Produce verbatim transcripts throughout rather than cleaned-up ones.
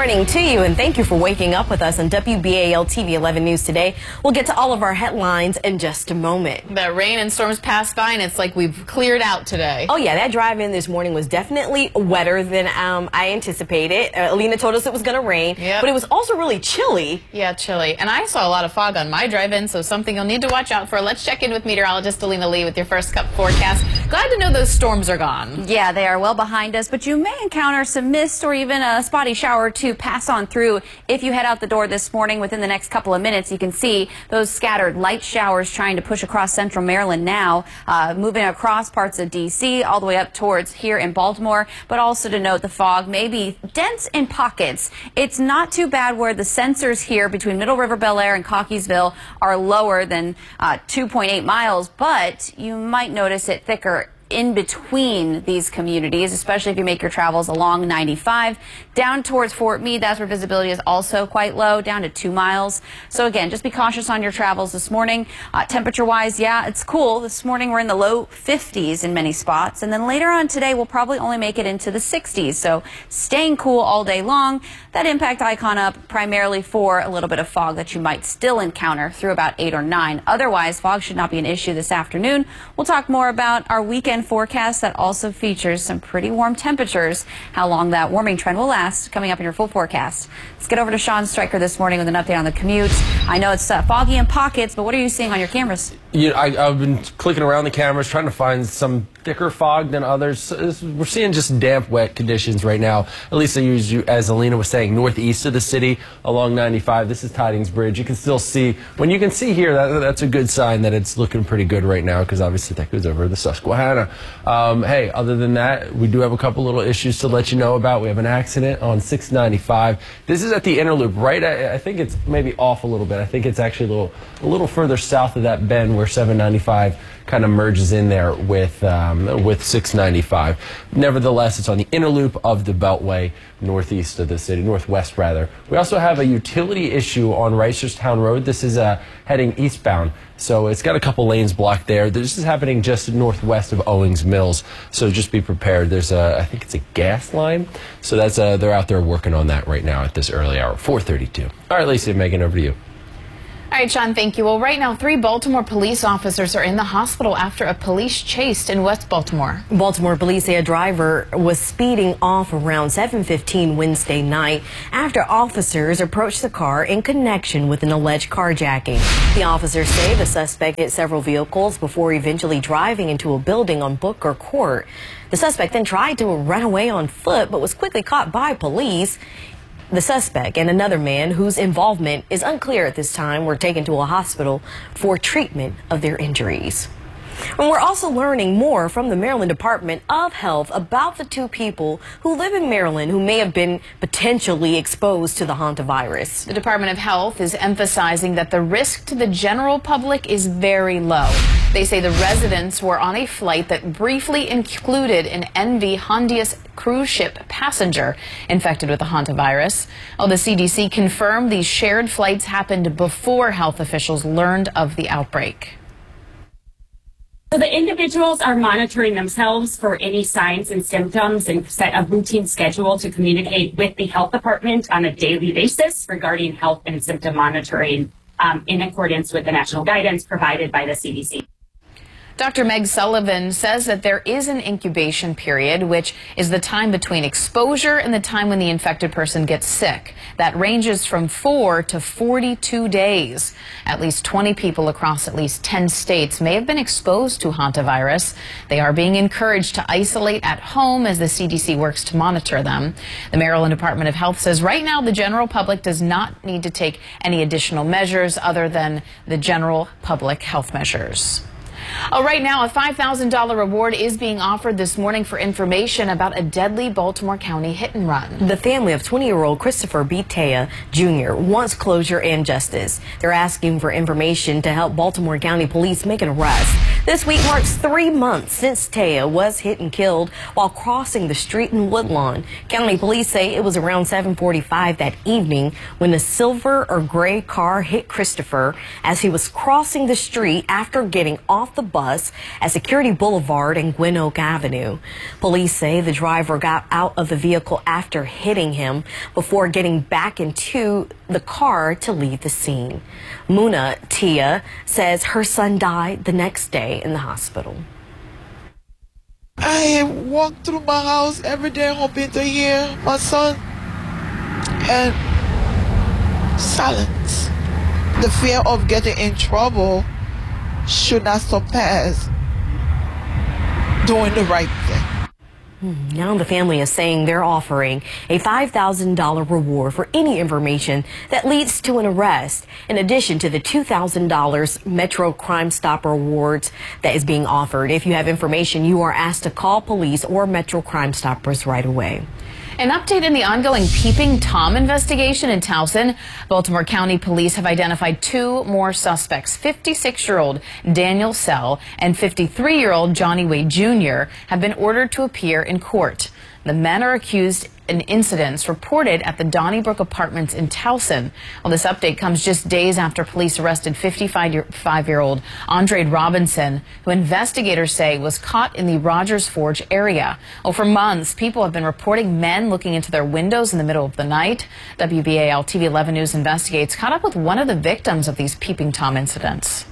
morning to you, and thank you for waking up with us on W B A L T V eleven News today. We'll get to all of our headlines in just a moment. The rain and storms passed by, and it's like we've cleared out today. Oh yeah, that drive in this morning was definitely wetter than um, I anticipated. Uh, Alina told us it was going to rain, yep. but it was also really chilly. Yeah, chilly. And I saw a lot of fog on my drive-in, so something you'll need to watch out for. Let's check in with meteorologist Alina Lee with your first cup forecast. Glad to know those storms are gone. Yeah, they are well behind us, but you may encounter some mist or even a spotty shower to pass on through if you head out the door this morning. Within the next couple of minutes, you can see those scattered light showers trying to push across central Maryland now, uh, moving across parts of D C all the way up towards here in Baltimore. But also to note, the fog may be dense in pockets. It's not too bad where the sensors here between Middle River, Bel Air, and Cockeysville are lower than uh, two point eight miles, but you might notice it thicker in between these communities, especially if you make your travels along ninety-five. Down towards Fort Meade, that's where visibility is also quite low, down to two miles. So again, just be cautious on your travels this morning. Uh, Temperature-wise, yeah, it's cool. This morning we're in the low fifties in many spots, and then later on today we'll probably only make it into the sixties. So staying cool all day long. That impact icon up primarily for a little bit of fog that you might still encounter through about eight or nine. Otherwise, fog should not be an issue this afternoon. We'll talk more about our weekend forecast that also features some pretty warm temperatures. How long that warming trend will last coming up in your full forecast. Let's get over to Sean Stryker this morning with an update on the commute. I know it's uh, foggy in pockets, but what are you seeing on your cameras? You know, I, I've been clicking around the cameras trying to find some thicker fog than others. We're seeing just damp, wet conditions right now. At least I use you, as Alina was saying, northeast of the city along ninety-five. This is Tidings Bridge. You can still see, when you can see here, that, that's a good sign that it's looking pretty good right now, because obviously that goes over the Susquehanna. Um, hey, other than that, we do have a couple little issues to let you know about. We have an accident on six ninety-five. This is at the inner loop, right? I, I think it's maybe off a little bit. I think it's actually a little, a little further south of that bend where seven ninety-five kind of merges in there with um, with six ninety-five. Nevertheless, it's on the inner loop of the Beltway, northeast of the city, northwest rather. We also have a utility issue on Reisterstown Road. This is uh, heading eastbound, so it's got a couple lanes blocked there. This is happening just northwest of Owings Mills, so just be prepared. There's a, I think it's a gas line, so that's uh, they're out there working on that right now at this early hour, four thirty-two. All right, Lacey and Megan, over to you. All right, Sean, thank you. Well, right now, three Baltimore police officers are in the hospital after a police chase in West Baltimore. Baltimore police say a driver was speeding off around seven fifteen Wednesday night after officers approached the car in connection with an alleged carjacking. The officers say the suspect hit several vehicles before eventually driving into a building on Booker Court. The suspect then tried to run away on foot, but was quickly caught by police. The suspect and another man whose involvement is unclear at this time were taken to a hospital for treatment of their injuries. And we're also learning more from the Maryland Department of Health about the two people who live in Maryland who may have been potentially exposed to the hantavirus. The Department of Health is emphasizing that the risk to the general public is very low. They say the residents were on a flight that briefly included an N V Hondius cruise ship passenger infected with the hantavirus. Oh, the C D C confirmed these shared flights happened before health officials learned of the outbreak. So the individuals are monitoring themselves for any signs and symptoms and set a routine schedule to communicate with the health department on a daily basis regarding health and symptom monitoring um, in accordance with the national guidance provided by the C D C. Doctor Meg Sullivan says that there is an incubation period, which is the time between exposure and the time when the infected person gets sick. That ranges from four to forty-two days. At least twenty people across at least ten states may have been exposed to hantavirus. They are being encouraged to isolate at home as the C D C works to monitor them. The Maryland Department of Health says right now the general public does not need to take any additional measures other than the general public health measures. Oh, right now, a five thousand dollar reward is being offered this morning for information about a deadly Baltimore County hit and run. The family of twenty-year-old Christopher Bitea Junior wants closure and justice. They're asking for information to help Baltimore County Police make an arrest. This week marks three months since Taya was hit and killed while crossing the street in Woodlawn. County police say it was around seven forty-five that evening when a silver or gray car hit Christopher as he was crossing the street after getting off the bus at Security Boulevard and Gwynn Oak Avenue. Police say the driver got out of the vehicle after hitting him before getting back into the car to leave the scene. Muna Tia says her son died the next day in the hospital. I walk through my house every day hoping to hear my son, and silence. The fear of getting in trouble should not surpass doing the right thing. Now the family is saying they're offering a five thousand dollar reward for any information that leads to an arrest, in addition to the two thousand dollars Metro Crime Stopper Awards that is being offered. If you have information, you are asked to call police or Metro Crime Stoppers right away. An update in the ongoing Peeping Tom investigation in Towson. Baltimore County Police have identified two more suspects. fifty-six-year-old Daniel Sell and fifty-three-year-old Johnny Wade Junior have been ordered to appear in court. The men are accused in incidents reported at the Donnybrook Apartments in Towson. Well, this update comes just days after police arrested fifty-five-year-old Andre Robinson, who investigators say was caught in the Rogers Forge area. Well, for months, people have been reporting men looking into their windows in the middle of the night. W B A L T V eleven News Investigates caught up with one of the victims of these Peeping Tom incidents.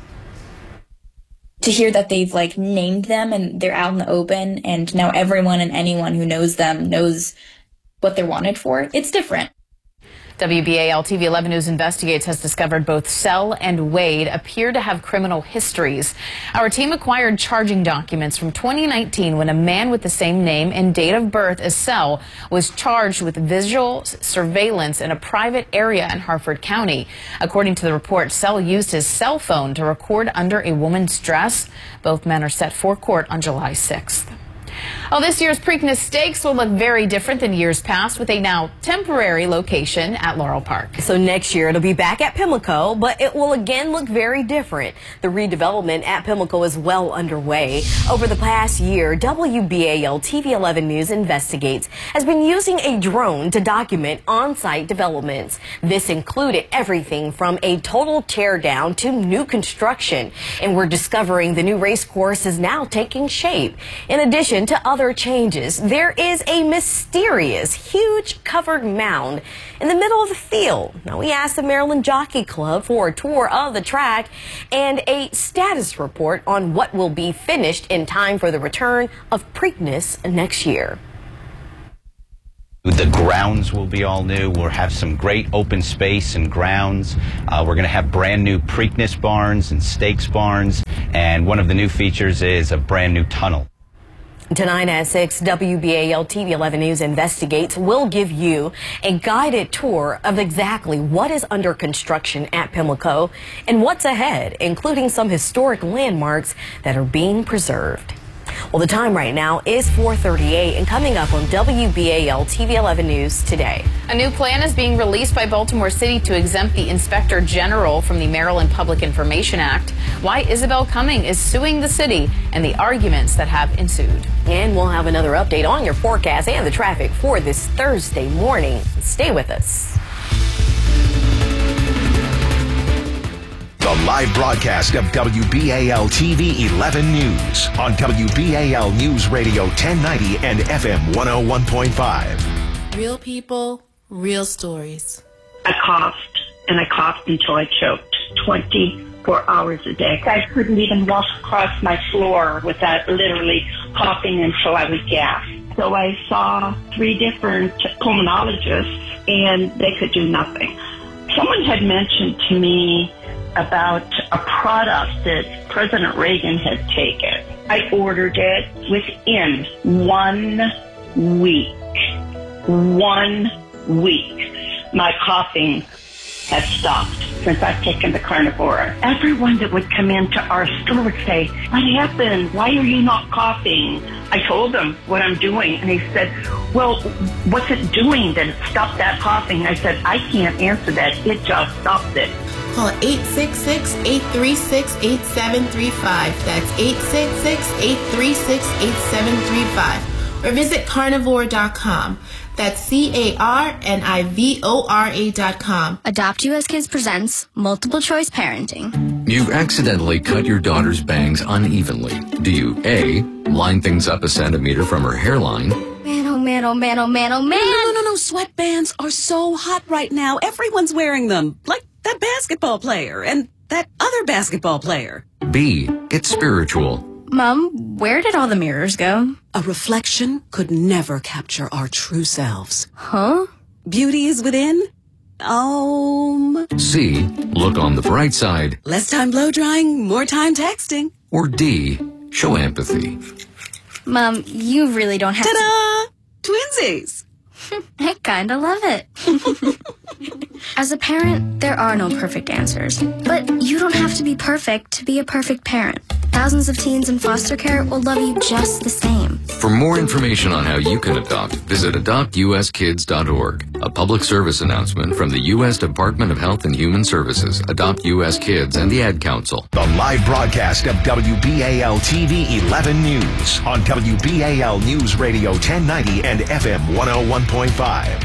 To hear that they've like named them and they're out in the open and now everyone and anyone who knows them knows what they're wanted for, it's different. W B A L T V eleven News Investigates has discovered both Sell and Wade appear to have criminal histories. Our team acquired charging documents from twenty nineteen when a man with the same name and date of birth as Sell was charged with visual surveillance in a private area in Harford County. According to the report, Sell used his cell phone to record under a woman's dress. Both men are set for court on July sixth. Well, this year's Preakness Stakes will look very different than years past, with a now temporary location at Laurel Park. So next year it'll be back at Pimlico, but it will again look very different. The redevelopment at Pimlico is well underway. Over the past year, W B A L T V eleven News Investigates has been using a drone to document on-site developments. This included everything from a total teardown to new construction. And we're discovering the new race course is now taking shape. In addition to other changes, there is a mysterious, huge covered mound in the middle of the field. Now, we asked the Maryland Jockey Club for a tour of the track and a status report on what will be finished in time for the return of Preakness next year. The grounds will be all new. We'll have some great open space and grounds. Uh, we're going to have brand new Preakness barns and stakes barns, and one of the new features is a brand new tunnel. Tonight at six, W B A L T V eleven News Investigates will give you a guided tour of exactly what is under construction at Pimlico and what's ahead, including some historic landmarks that are being preserved. Well, the time right now is four thirty-eight, and coming up on W B A L T V eleven News today. A new plan is being released by Baltimore City to exempt the Inspector General from the Maryland Public Information Act, why Isabel Cumming is suing the city, and the arguments that have ensued. And we'll have another update on your forecast and the traffic for this Thursday morning. Stay with us. The live broadcast of W B A L T V eleven News on W B A L News Radio ten ninety and F M one oh one point five. Real people, real stories. I coughed, and I coughed until I choked twenty-four hours a day. I couldn't even walk across my floor without literally coughing until I was gasped. So I saw three different pulmonologists, and they could do nothing. Someone had mentioned to me about a product that President Reagan had taken. I ordered it within one week. One week. My coughing has stopped since I've taken the Carnivora. Everyone that would come into our store would say, "What happened? Why are you not coughing?" I told them what I'm doing, and he said, "Well, what's it doing that it stopped that coughing?" I said, "I can't answer that. It just stopped it." call eight six six, eight three six, eight seven three five. That's eight six six, eight three six, eight seven three five. Or visit carnivore dot com. That's C A R N I V O R A dot com. Adopt U S Kids presents Multiple Choice Parenting. You've accidentally cut your daughter's bangs unevenly. Do you A, line things up a centimeter from her hairline? Man, oh man, oh man, oh man, oh man. No, no, no, no. Sweatbands are so hot right now. Everyone's wearing them. Like that basketball player and that other basketball player. B, it's spiritual. Mom, where did all the mirrors go? A reflection could never capture our true selves. Huh? Beauty is within. Um. C, look on the bright side. Less time blow drying, more time texting. Or D, show empathy. Mom, you really don't have Ta-da! To... Twinsies! I kinda love it. As a parent, there are no perfect answers. But you don't have to be perfect to be a perfect parent. Thousands of teens in foster care will love you just the same. For more information on how you can adopt, visit adopt U S kids dot org. A public service announcement from the U S Department of Health and Human Services, Adopt U S Kids, and the Ad Council. The live broadcast of W B A L T V eleven News on W B A L News Radio ten ninety and F M one oh one point five.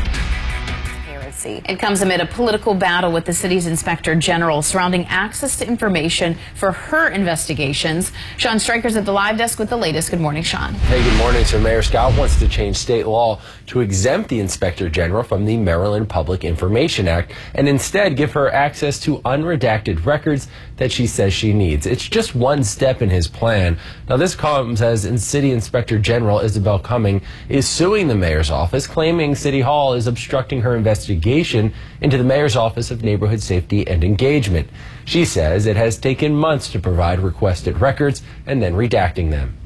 It comes amid a political battle with the city's inspector general surrounding access to information for her investigations. Sean Stryker's at the live desk with the latest. Good morning, Sean. Hey, good morning. So Mayor Scott wants to change state law to exempt the inspector general from the Maryland Public Information Act and instead give her access to unredacted records that she says she needs. It's just one step in his plan. Now, this comes as City Inspector General Isabel Cumming is suing the mayor's office, claiming City Hall is obstructing her investigation into the Mayor's Office of Neighborhood Safety and Engagement. She says it has taken months to provide requested records and then redacting them.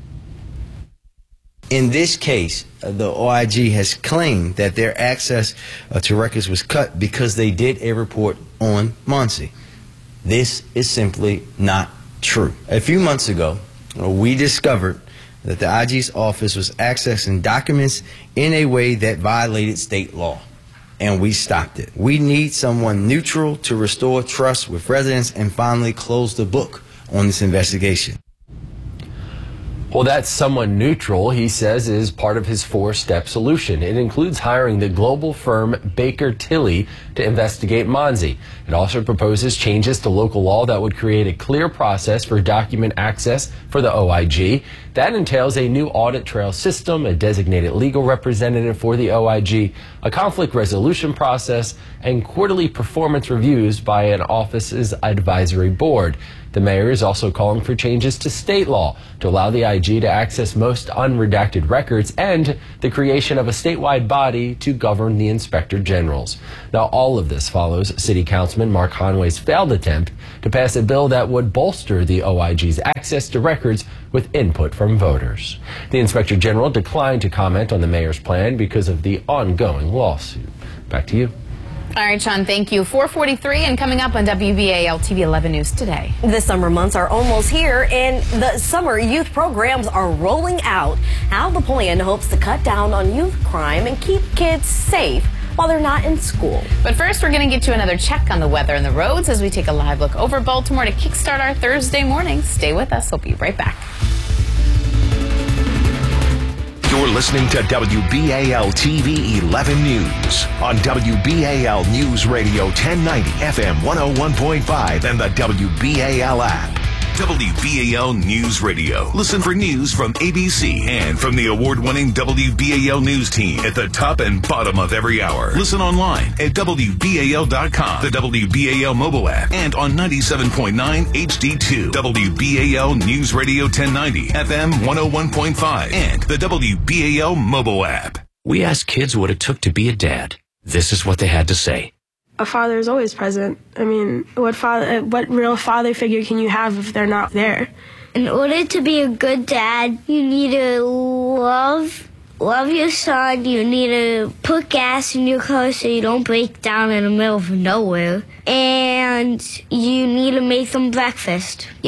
In this case, uh, the O I G has claimed that their access uh, to records was cut because they did a report on Monsi. This is simply not true. A few months ago, uh, we discovered that the I G's office was accessing documents in a way that violated state law, and we stopped it. We need someone neutral to restore trust with residents and finally close the book on this investigation. Well, that's someone neutral, he says, is part of his four-step solution. It includes hiring the global firm Baker Tilly to investigate Monsi. It also proposes changes to local law that would create a clear process for document access for the O I G. That entails a new audit trail system, a designated legal representative for the O I G, a conflict resolution process, and quarterly performance reviews by an office's advisory board. The mayor is also calling for changes to state law to allow the I G to access most unredacted records and the creation of a statewide body to govern the inspector generals. Now, all of this follows City Councilman Mark Conway's failed attempt to pass a bill that would bolster the O I G's access to records with input from voters. The inspector general declined to comment on the mayor's plan because of the ongoing lawsuit. Back to you. All right, Sean, thank you. four forty-three and coming up on W B A L T V eleven News today. The summer months are almost here, and the summer youth programs are rolling out. How the plan hopes to cut down on youth crime and keep kids safe while they're not in school. But first, we're going to get you another check on the weather and the roads as we take a live look over Baltimore to kickstart our Thursday morning. Stay with us. We'll be right back. You're listening to W B A L T V eleven News on W B A L News Radio ten ninety F M one oh one point five and the W B A L app. W B A L News Radio. Listen for news from A B C and from the award-winning W B A L News team at the top and bottom of every hour. Listen online at W B A L dot com, the W B A L mobile app, and on ninety-seven point nine H D two. W B A L News Radio ten ninety, F M one oh one point five, and the W B A L mobile app. We asked kids what it took to be a dad. This is what they had to say. A father is always present. I mean, what father, what real father figure can you have if they're not there? In order to be a good dad, you need to love, love your son. You need to put gas in your car so you don't break down in the middle of nowhere. And you need to make them breakfast. Yep.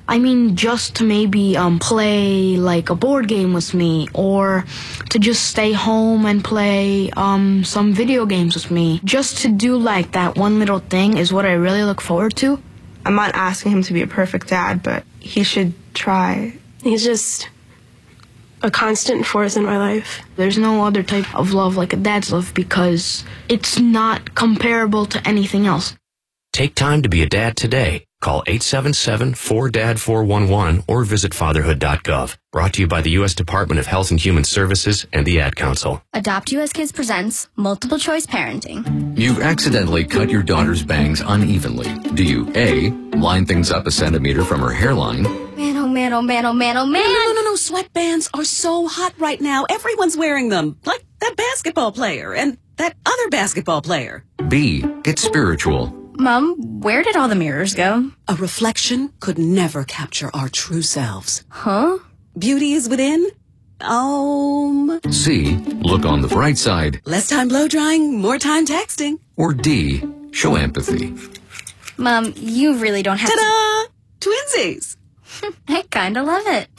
I mean, just to maybe um, play like a board game with me, or to just stay home and play um, some video games with me. Just to do like that one little thing is what I really look forward to. I'm not asking him to be a perfect dad, but he should try. He's just a constant force in my life. There's no other type of love like a dad's love because it's not comparable to anything else. Take time to be a dad today. Call eight seven seven, four D A D four one one or visit fatherhood dot gov. Brought to you by the U S Department of Health and Human Services and the Ad Council. Adopt U S Kids presents Multiple Choice Parenting. You've accidentally cut your daughter's bangs unevenly. Do you A, line things up a centimeter from her hairline? Man, oh man, oh man, oh man, oh man. No, no, no, no. Sweatbands are so hot right now. Everyone's wearing them. Like that basketball player and that other basketball player. B, get spiritual. Mom, where did all the mirrors go? A reflection could never capture our true selves. Huh? Beauty is within. Um. C, look on the bright side. Less time blow drying, more time texting. Or D, show empathy. Mom, you really don't have Ta-da! To Twinsies! I kinda love it.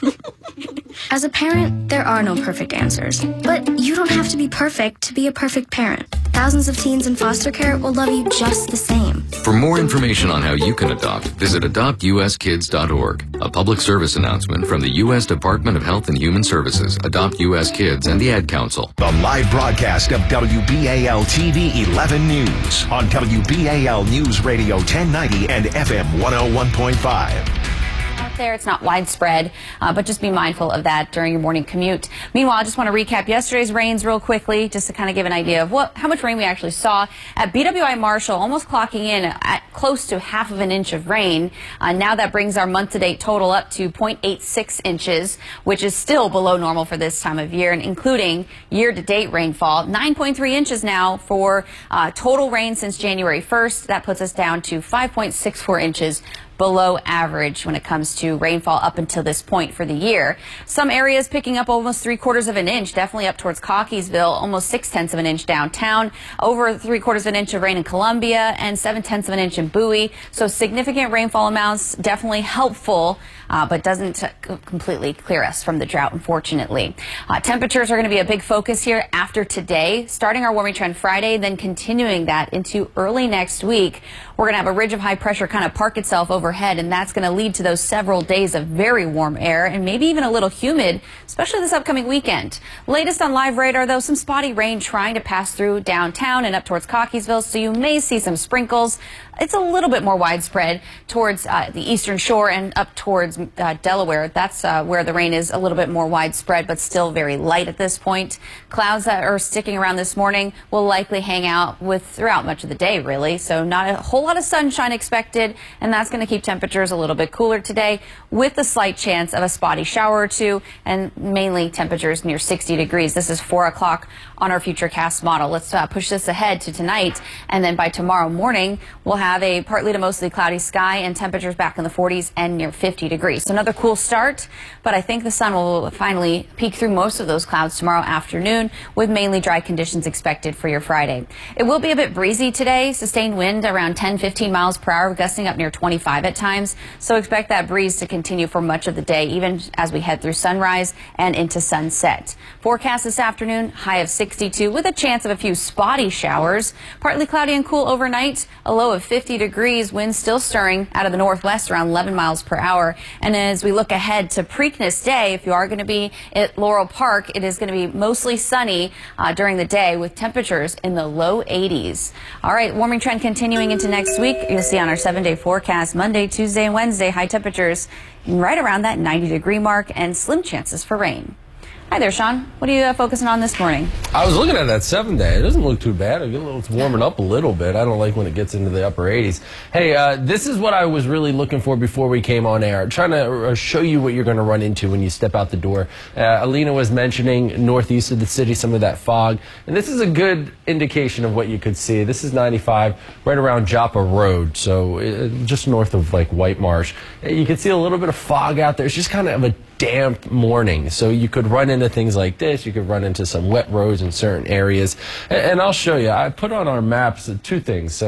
As a parent, there are no perfect answers. But you don't have to be perfect to be a perfect parent. Thousands of teens in foster care will love you just the same. For more information on how you can adopt, visit adopt U S kids dot org. A public service announcement from the U S Department of Health and Human Services, Adopt U S Kids, and the Ad Council. The live broadcast of W B A L T V eleven News on W B A L News Radio ten ninety and F M one oh one point five. There, it's not widespread, uh, but just be mindful of that during your morning commute. Meanwhile, I just want to recap yesterday's rains real quickly, just to kind of give an idea of what how much rain we actually saw at B W I Marshall, almost clocking in at close to half of an inch of rain. Uh, now that brings our month-to-date total up to zero point eight six inches, which is still below normal for this time of year, and including year-to-date rainfall, nine point three inches now for uh, total rain since January first. That puts us down to five point six four inches below average when it comes to rainfall up until this point for the year. Some areas picking up almost three quarters of an inch, definitely up towards Cockeysville, almost six tenths of an inch downtown, over three quarters of an inch of rain in Columbia, and seven tenths of an inch in Bowie. So significant rainfall amounts, definitely helpful, uh, but doesn't completely clear us from the drought, unfortunately. Uh, temperatures are going to be a big focus here after today, starting our warming trend Friday, then continuing that into early next week. We're going to have a ridge of high pressure kind of park itself overhead, and that's going to lead to those several days of very warm air and maybe even a little humid, especially this upcoming weekend. Latest on live radar, though, some spotty rain trying to pass through downtown and up towards Cockeysville, so you may see some sprinkles. It's a little bit more widespread towards uh, the eastern shore and up towards uh, Delaware. That's uh, where the rain is a little bit more widespread, but still very light at this point. Clouds that are sticking around this morning will likely hang out with throughout much of the day, really. So not a whole lot of sunshine expected, and that's going to keep temperatures a little bit cooler today, with a slight chance of a spotty shower or two, and mainly temperatures near sixty degrees. This is four o'clock on our Futurecast model. Let's uh, push this ahead to tonight, and then by tomorrow morning, we'll have have a partly to mostly cloudy sky and temperatures back in the forties and near fifty degrees. So another cool start, but I think the sun will finally peek through most of those clouds tomorrow afternoon, with mainly dry conditions expected for your Friday. It will be a bit breezy today, sustained wind around ten, fifteen miles per hour, gusting up near twenty-five at times. So expect that breeze to continue for much of the day, even as we head through sunrise and into sunset. Forecast this afternoon, high of sixty-two with a chance of a few spotty showers. Partly cloudy and cool overnight, a low of fifty degrees, winds still stirring out of the northwest around eleven miles per hour. And as we look ahead to Preakness Day, if you are going to be at Laurel Park, it is going to be mostly sunny uh, during the day with temperatures in the low eighties. All right, warming trend continuing into next week. You'll see on our seven-day forecast Monday, Tuesday, and Wednesday, high temperatures right around that ninety degree mark and slim chances for rain. Hi there, Sean. What are you uh, focusing on this morning? I was looking at that seven day. It doesn't look too bad. It little, it's warming up a little bit. I don't like when it gets into the upper eighties. Hey, uh, this is what I was really looking for before we came on air. Trying to uh, show you what you're going to run into when you step out the door. Uh, Alina was mentioning northeast of the city, some of that fog. And this is a good indication of what you could see. This is ninety-five, right around Joppa Road, so uh, just north of like White Marsh. You can see a little bit of fog out there. It's just kind of a damp morning, so you could run into things like this. You could run into some wet roads in certain areas, and, and I'll show you. I put on our maps two things. So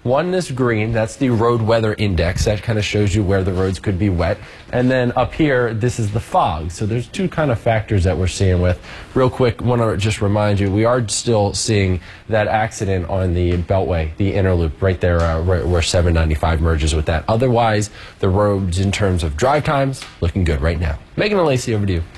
One is green. That's the road weather index. That kind of shows you where the roads could be wet. And then up here, this is the fog. So there's two kind of factors that we're seeing with. Real quick, want to just remind you, we are still seeing that accident on the Beltway, the inner loop, right there uh, right where seven ninety-five merges with that. Otherwise, the roads in terms of drive times, looking good right now. Megan and Lacey, over to you.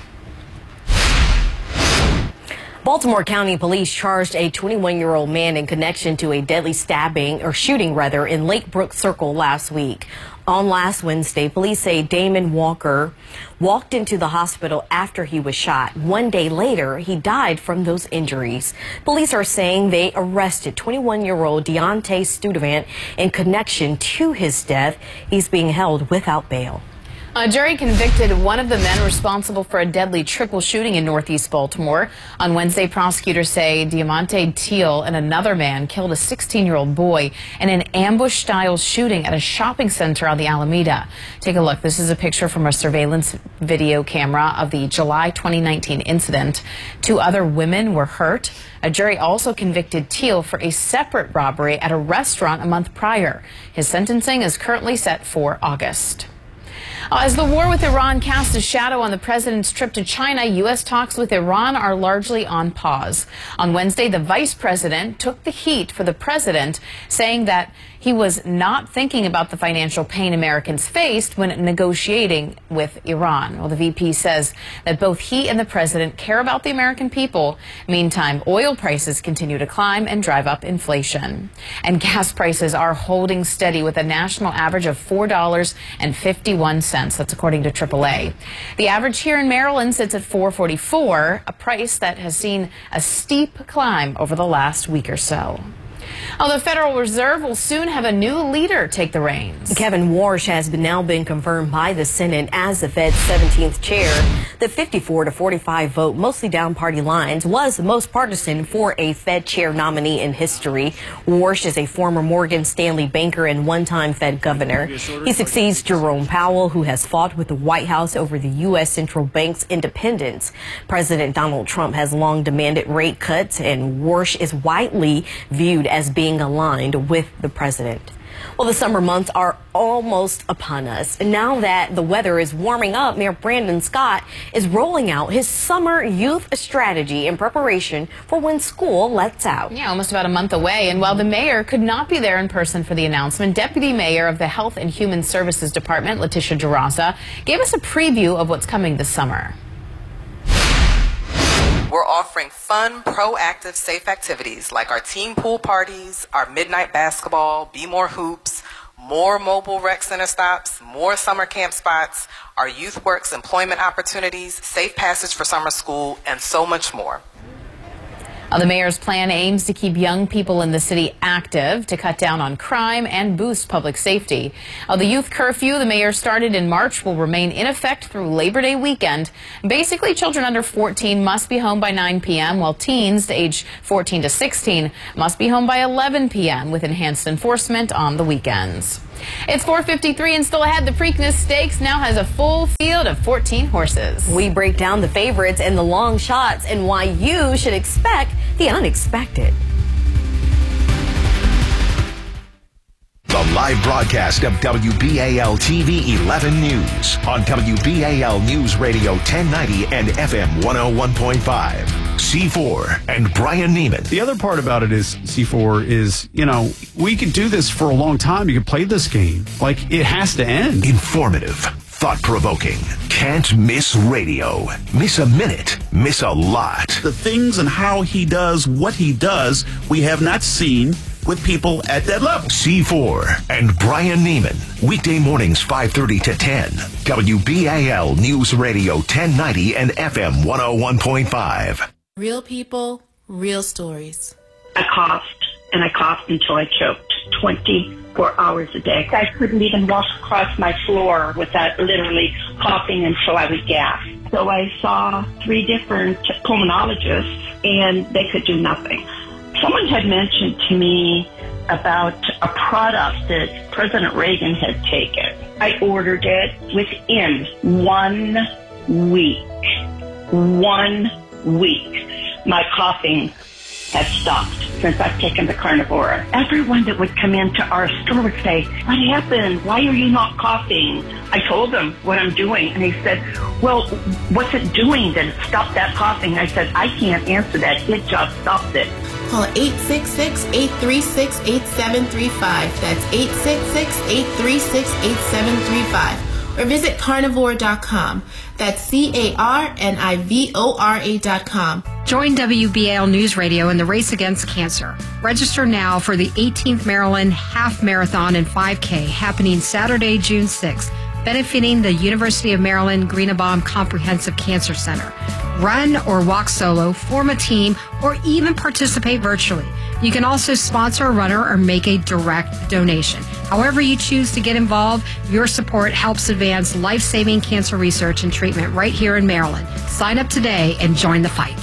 Baltimore County Police charged a twenty-one-year-old man in connection to a deadly stabbing, or shooting rather, in Lake Brook Circle last week. On last Wednesday, police say Damon Walker walked into the hospital after he was shot. One day later, he died from those injuries. Police are saying they arrested twenty-one-year-old Deontay Studevant in connection to his death. He's being held without bail. A jury convicted one of the men responsible for a deadly triple shooting in Northeast Baltimore. On Wednesday, prosecutors say Diamante Teal and another man killed a sixteen-year-old boy in an ambush-style shooting at a shopping center on the Alameda. Take a look. This is a picture from a surveillance video camera of the July twenty nineteen incident. Two other women were hurt. A jury also convicted Teal for a separate robbery at a restaurant a month prior. His sentencing is currently set for August. As the war with Iran casts a shadow on the president's trip to China, U S talks with Iran are largely on pause. On Wednesday, the vice president took the heat for the president, saying that he was not thinking about the financial pain Americans faced when negotiating with Iran. Well, the V P says that both he and the president care about the American people. Meantime, oil prices continue to climb and drive up inflation. And gas prices are holding steady with a national average of four dollars and fifty-one cents. That's according to triple A. The average here in Maryland sits at four forty-four, a price that has seen a steep climb over the last week or so. Oh, the Federal Reserve will soon have a new leader take the reins. Kevin Warsh has been now been confirmed by the Senate as the Fed's seventeenth chair. The fifty-four to forty-five vote, mostly down party lines, was the most partisan for a Fed chair nominee in history. Warsh is a former Morgan Stanley banker and one-time Fed governor. He succeeds Jerome Powell, who has fought with the White House over the U S central bank's independence. President Donald Trump has long demanded rate cuts, and Warsh is widely viewed as being aligned with the president. Well, the summer months are almost upon us. And now that the weather is warming up, Mayor Brandon Scott is rolling out his summer youth strategy in preparation for when school lets out. Yeah, almost about a month away. And while the mayor could not be there in person for the announcement, Deputy Mayor of the Health and Human Services Department, Letitia Jaraza, gave us a preview of what's coming this summer. We're offering fun, proactive, safe activities like our team pool parties, our midnight basketball, Be More Hoops, more mobile rec center stops, more summer camp spots, our Youth Works employment opportunities, safe passage for summer school, and so much more. Uh, the mayor's plan aims to keep young people in the city active, to cut down on crime and boost public safety. Uh, the youth curfew the mayor started in March will remain in effect through Labor Day weekend. Basically, children under fourteen must be home by nine p m, while teens age fourteen to sixteen must be home by eleven p m, with enhanced enforcement on the weekends. It's four fifty-three and still ahead. The Preakness Stakes now has a full field of fourteen horses. We break down the favorites and the long shots and why you should expect the unexpected. The live broadcast of W B A L T V eleven News on W B A L News Radio ten ninety and F M one oh one point five. C four and Brian Neiman. The other part about it is, C four is, you know, we could do this for a long time. You could play this game. Like, it has to end. Informative, thought-provoking, can't miss radio. Miss a minute, miss a lot. The things and how he does what he does, we have not seen with people at that level. C four and Brian Neiman. Weekday mornings five thirty to ten. W B A L News Radio ten ninety and F M one oh one point five. Real people, real stories. I coughed, and I coughed until I choked twenty-four hours a day. I couldn't even walk across my floor without literally coughing until I would gasp. So I saw three different pulmonologists, and they could do nothing. Someone had mentioned to me about a product that President Reagan had taken. I ordered it within one week. One week. My coughing has stopped since I've taken the Carnivora. Everyone that would come into our store would say, what happened? Why are you not coughing? I told them what I'm doing, and they said, well, what's it doing that it stopped that coughing? I said, I can't answer that. It just stopped it. Call eight six six, eight three six, eight seven three five. That's eight six six, eight three six, eight seven three five. Or visit carnivore dot com. That's C A R N I V O R A dot com. Join W B A L News Radio in the race against cancer. Register now for the eighteenth Maryland Half Marathon and five K happening Saturday, June sixth, benefiting the University of Maryland Greenebaum Comprehensive Cancer Center. Run or walk solo, form a team, or even participate virtually. You can also sponsor a runner or make a direct donation. However you choose to get involved, your support helps advance life-saving cancer research and treatment right here in Maryland. Sign up today and join the fight.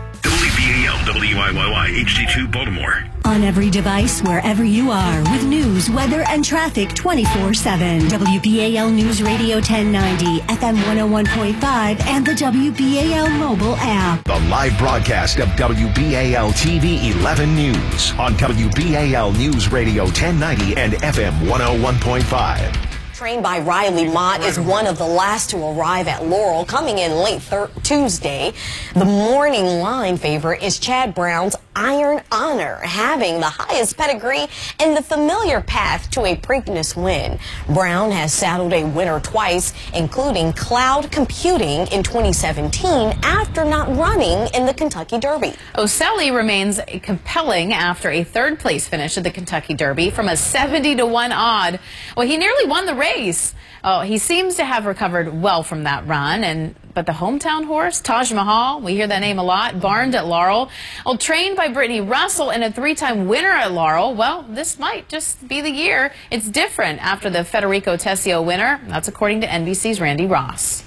W B A L W I Y Y H D two Baltimore. On every device, wherever you are, with news, weather, and traffic twenty-four seven. W B A L News Radio ten ninety, F M one oh one point five, and the W B A L mobile app. The live broadcast of W B A L T V eleven News on W B A L News Radio ten ninety and F M one oh one point five. Trained by Riley Mott is one of the last to arrive at Laurel, coming in late thir- Tuesday. The morning line favorite is Chad Brown's Iron Honor, having the highest pedigree and the familiar path to a Preakness win. Brown has saddled a winner twice, including Cloud Computing in twenty seventeen after not running in the Kentucky Derby. Oselli remains compelling after a third place finish at the Kentucky Derby from a seventy to one odd. Well, he nearly won the race. Oh, he seems to have recovered well from that run, and but the hometown horse, Taj Mahal, we hear that name a lot, barned at Laurel. Well, trained by Brittany Russell and a three-time winner at Laurel, well, this might just be the year. It's different after the Federico Tessio winner. That's according to N B C's Randy Ross.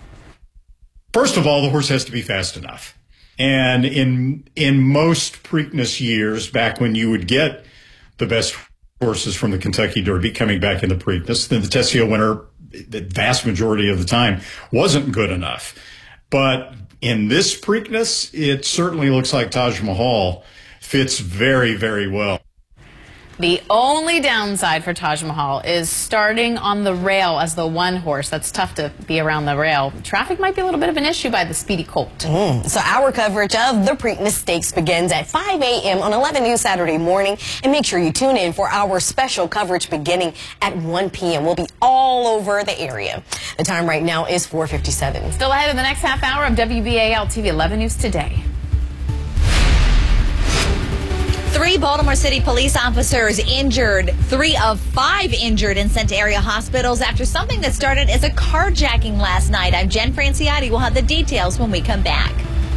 First of all, the horse has to be fast enough. And in in most Preakness years, back when you would get the best horses from the Kentucky Derby coming back in the Preakness, then the Tessio winner, the vast majority of the time, wasn't good enough. But in this Preakness, it certainly looks like Taj Mahal fits very, very well. The only downside for Taj Mahal is starting on the rail as the one horse. That's tough to be around the rail. Traffic might be a little bit of an issue by the Speedy Colt. Mm. So our coverage of the Preakness Stakes begins at five a m on eleven News Saturday morning. And make sure you tune in for our special coverage beginning at one p m We'll be all over the area. The time right now is four fifty-seven. Still ahead in the next half hour of W B A L T V eleven News Today. Three Baltimore City police officers injured, three of five injured and sent to area hospitals after something that started as a carjacking last night. I'm Jen Franciotti. We'll have the details when we come back.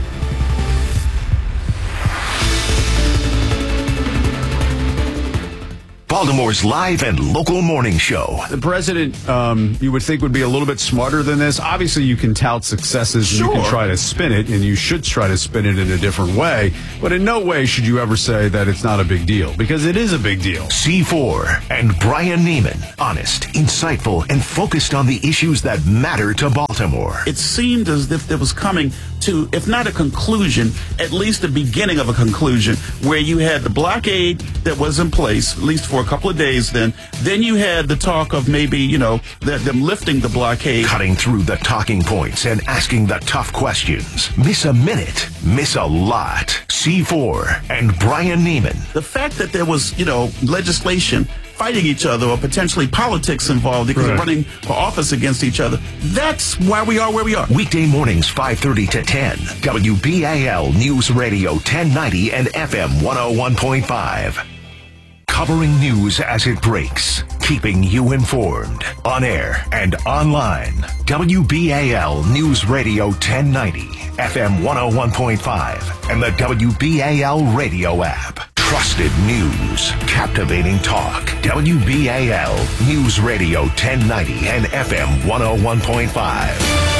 Baltimore's live and local morning show. The president, um, you would think, would be a little bit smarter than this. Obviously, you can tout successes and Sure. you can try to spin it, and you should try to spin it in a different way. But in no way should you ever say that it's not a big deal, because it is a big deal. C four and Brian Neiman. Honest, insightful, and focused on the issues that matter to Baltimore. It seemed as if it was coming to, if not a conclusion, at least the beginning of a conclusion, where you had the blockade that was in place, at least for a couple of days then. Then you had the talk of maybe, you know, the, them lifting the blockade. Cutting through the talking points and asking the tough questions. Miss a minute, miss a lot. C four and Brian Neiman. The fact that there was, you know, legislation fighting each other or potentially politics involved because Right. of running for office against each other. That's why we are where we are. Weekday mornings five thirty to ten. W B A L News Radio ten ninety and F M one oh one point five. Covering news as it breaks, keeping you informed, on air and online. W B A L News Radio ten ninety, F M one oh one point five, and the W B A L radio app. Trusted news, captivating talk. W B A L News Radio ten ninety and F M one oh one point five.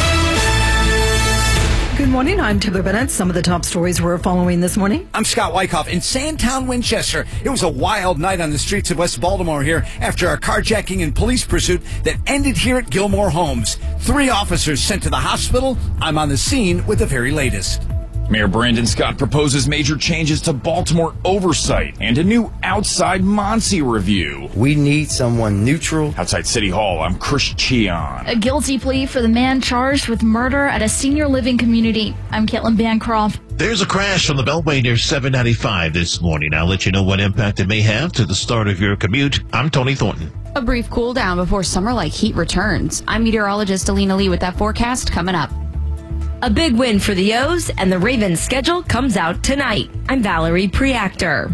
Good morning, I'm Taylor Bennett. Some of the top stories we're following this morning. I'm Scott Wyckoff in Sandtown, Winchester. It was a wild night on the streets of West Baltimore here after a carjacking and police pursuit that ended here at Gilmore Homes. Three officers sent to the hospital. I'm on the scene with the very latest. Mayor Brandon Scott proposes major changes to Baltimore oversight and a new outside Monsi review. We need someone neutral. Outside City Hall, I'm Chris Cheon. A guilty plea for the man charged with murder at a senior living community. I'm Caitlin Bancroft. There's a crash on the Beltway near seven ninety-five this morning. I'll let you know what impact it may have to the start of your commute. I'm Tony Thornton. A brief cool down before summer-like heat returns. I'm meteorologist Alina Lee with that forecast coming up. A big win for the O's, and the Ravens' schedule comes out tonight. I'm Valerie Preactor.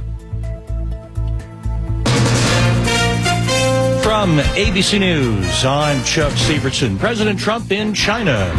From A B C News, I'm Chuck Severson. President Trump in China,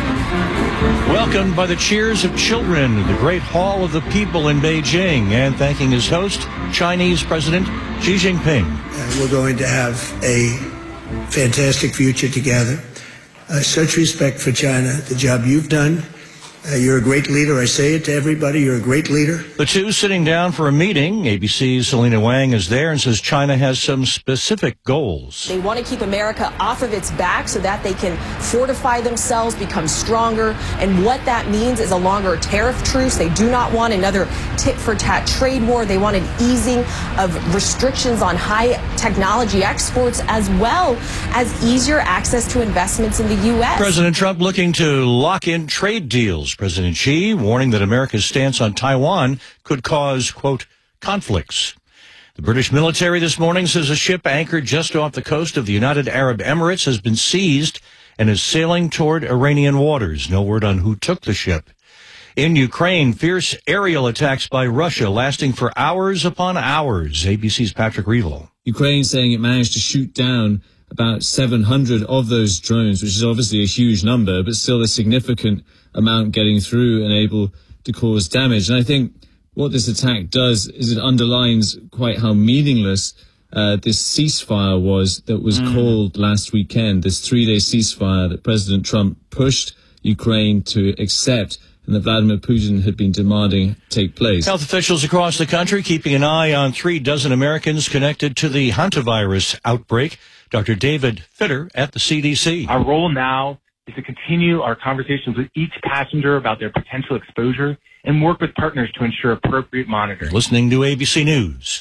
welcomed by the cheers of children at the Great Hall of the People in Beijing, and thanking his host, Chinese President Xi Jinping. Uh, we're going to have a fantastic future together. Uh, such respect for China, the job you've done. Uh, you're a great leader. I say it to everybody. You're a great leader. The two sitting down for a meeting. A B C's Selena Wang is there and says China has some specific goals. They want to keep America off of its back so that they can fortify themselves, become stronger. And what that means is a longer tariff truce. They do not want another tit-for-tat trade war. They want an easing of restrictions on high technology exports, as well as easier access to investments in the U S. President Trump looking to lock in trade deals. President Xi warning that America's stance on Taiwan could cause, quote, conflicts. The British military this morning says a ship anchored just off the coast of the United Arab Emirates has been seized and is sailing toward Iranian waters. No word on who took the ship. In Ukraine, fierce aerial attacks by Russia lasting for hours upon hours. A B C's Patrick Reevell. Ukraine saying it managed to shoot down about seven hundred of those drones, which is obviously a huge number, but still a significant amount getting through and able to cause damage. And I think what this attack does is it underlines quite how meaningless uh, this ceasefire was that was mm. called last weekend, this three-day ceasefire that President Trump pushed Ukraine to accept and that Vladimir Putin had been demanding take place. Health officials across the country keeping an eye on three dozen Americans connected to the hantavirus outbreak. Doctor David Fitter at the C D C. Our role now is to continue our conversations with each passenger about their potential exposure and work with partners to ensure appropriate monitoring. Listening to A B C News.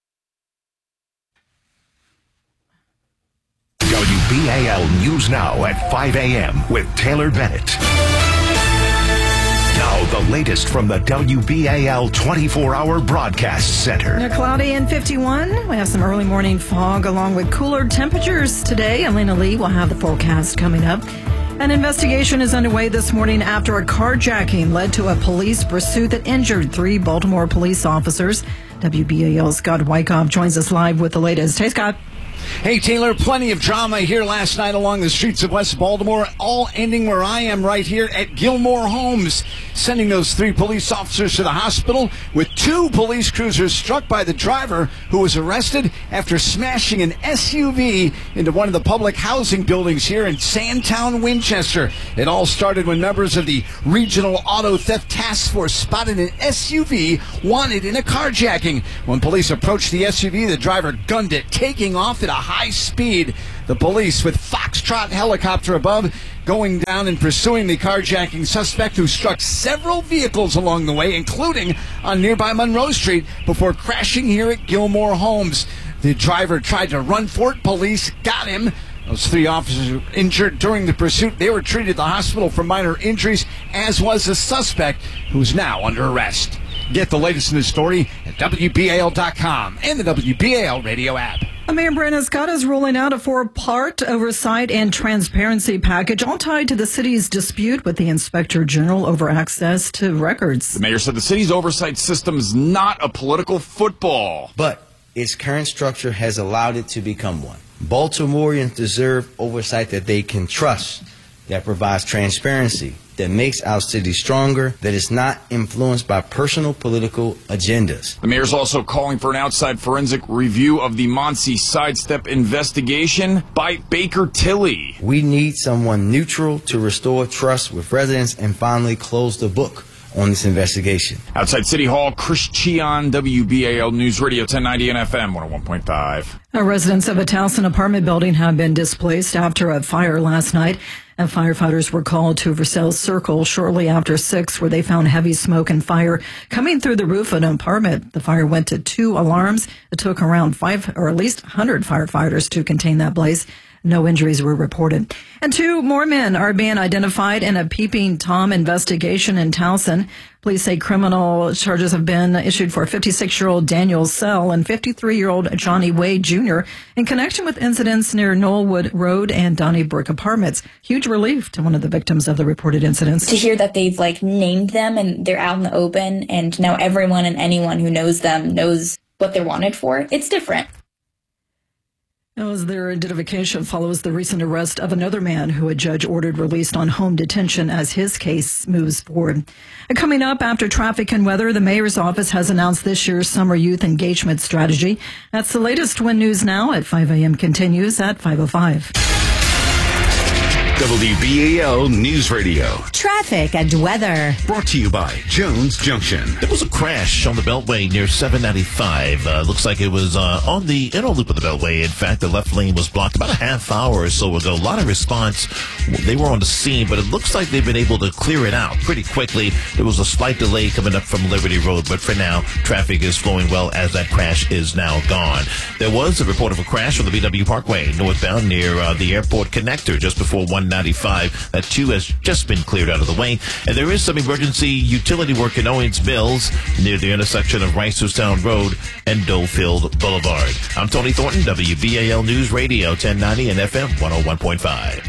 W B A L News Now at five a.m. with Taylor Bennett. Now, the latest from the W B A L twenty-four hour Broadcast Center. Now, cloudy and fifty-one. We have some early morning fog along with cooler temperatures today. Alina Lee will have the forecast coming up. An investigation is underway this morning after a carjacking led to a police pursuit that injured three Baltimore police officers. W B A L's Scott Wyckoff joins us live with the latest. Hey, Scott. Hey, Taylor, plenty of drama here last night along the streets of West Baltimore, all ending where I am right here at Gilmore Homes, sending those three police officers to the hospital with two police cruisers struck by the driver who was arrested after smashing an S U V into one of the public housing buildings here in Sandtown, Winchester. It all started when members of the Regional Auto Theft Task Force spotted an S U V wanted in a carjacking. When police approached the S U V, the driver gunned it, taking off at a high speed. The police, with Foxtrot helicopter above, going down and pursuing the carjacking suspect who struck several vehicles along the way, including on nearby Monroe Street, before crashing here at Gilmore Homes. The driver tried to run for it. Police got him. Those three officers were injured during the pursuit. They were treated at the hospital for minor injuries, as was the suspect, who's now under arrest. Get the latest in the story at W B A L dot com and the W B A L radio app. Mayor Brandon Scott is rolling out a four-part oversight and transparency package, all tied to the city's dispute with the Inspector General over access to records. The mayor said the city's oversight system is not a political football. But its current structure has allowed it to become one. Baltimoreans deserve oversight that they can trust, that provides transparency, that makes our city stronger, that is not influenced by personal political agendas. The mayor's also calling for an outside forensic review of the Monsi sidestep investigation by Baker Tilly. We need someone neutral to restore trust with residents and finally close the book on this investigation. Outside City Hall, Chris Cheon, W B A L News Radio ten ninety and F M one oh one point five. Residents of a Towson apartment building have been displaced after a fire last night. And firefighters were called to Versailles Circle shortly after six, where they found heavy smoke and fire coming through the roof of an apartment. The fire went to two alarms. It took around five or at least one hundred firefighters to contain that blaze. No injuries were reported. And two more men are being identified in a Peeping Tom investigation in Towson. Police say criminal charges have been issued for fifty-six-year-old Daniel Sell and fifty-three-year-old Johnny Wade Junior in connection with incidents near Knollwood Road and Donnybrook Apartments. Huge relief to one of the victims of the reported incidents. To hear that they've like named them and they're out in the open and now everyone and anyone who knows them knows what they're wanted for, it's different. As their identification follows the recent arrest of another man who a judge ordered released on home detention as his case moves forward. And coming up after traffic and weather, the mayor's office has announced this year's summer youth engagement strategy. That's the latest when News Now at five a.m. continues at five oh five. W B A L News Radio. Traffic and weather. Brought to you by Jones Junction. There was a crash on the Beltway near seven ninety-five. Uh, looks like it was uh, on the inner loop of the Beltway. In fact, the left lane was blocked about a half hour or so ago. A lot of response. They were on the scene, but it looks like they've been able to clear it out pretty quickly. There was a slight delay coming up from Liberty Road, but for now, traffic is flowing well as that crash is now gone. There was a report of a crash on the B W Parkway northbound near uh, the airport connector just before one ninety-five. That too has just been cleared out of the way. And there is some emergency utility work in Owens Mills near the intersection of Reisterstown Road and Dolefield Boulevard. I'm Tony Thornton, W B A L News Radio ten ninety and F M one oh one point five.